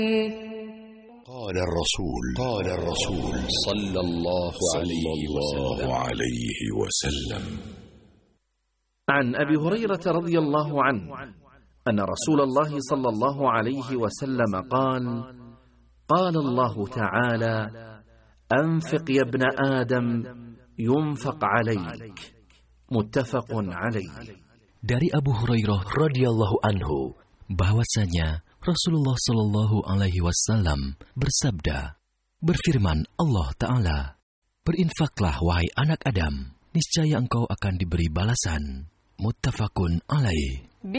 قال الرسول صلى الله عليه وسلم. عن أبي هريرة رضي الله عنه أن رسول الله صلى الله عليه وسلم قال: قال الله تعالى: أنفق يا ابن آدم ينفق عليك. متفق عليه. Dari Abu Hurairah radhiyallahu anhu bahwasanya Rasulullah Shallallahu Alaihi Wasallam bersabda, berfirman Allah Ta'ala, berinfaklah wahai anak Adam, niscaya engkau akan diberi balasan. Muttafaqun alaih.